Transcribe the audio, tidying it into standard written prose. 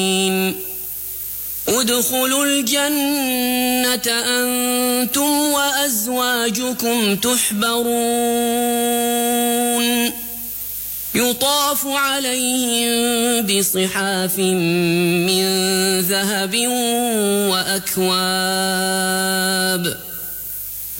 ادخلوا الجنة أنتم وأزواجكم تحبرون يطاف عليهم بصحاف من ذهب وأكواب